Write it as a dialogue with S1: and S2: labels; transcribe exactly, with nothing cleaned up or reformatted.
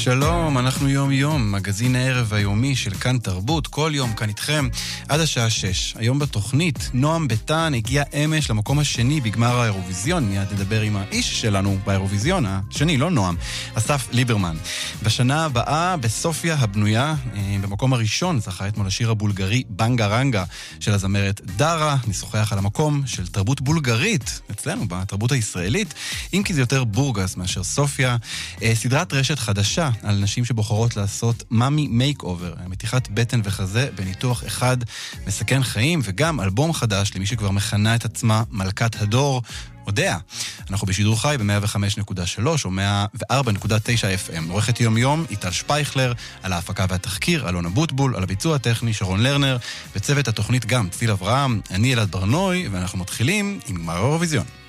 S1: שלום, אנחנו יום יום, מגזין הערב היומי של כאן תרבות, כל יום כאן איתכם עד השעה שש. היום בתוכנית, נועם ביטן הגיע אמש למקום השני בגמר האירוויזיון, מיד נדבר עם האיש שלנו באירוויזיון, השני, לא נועם, אסף ליברמן. בשנה הבאה, בסופיה הבנויה, במקום הראשון, זכה אתמול השיר הבולגרי בנגה רנגה של הזמרת דרה. נשוחח על המקום של תרבות בולגרית, אצלנו בתרבות הישראלית, אם כי זה יותר בורגס מאשר סופיה. סדרת רשת חדשה על נשים שבוחרות לעשות מאמי מייק אובר, מתיחת בטן וחזה בניתוח אחד מסכן חיים, וגם אלבום חדש למי שכבר מכנה את עצמה מלכת הדור, הודעה. אנחנו בשידור חי ב-מאה וחמש נקודה שלוש או מאה וארבע נקודה תשע אף אם. עורכת יום יום איטל שפייכלר, על ההפקה והתחקיר אלונה בוטבול, על הביצוע הטכני שרון לרנר, וצוות התוכנית גם ציל אברהם, אני אלעד ברנוי, ואנחנו מתחילים עם גמר האירוויזיון.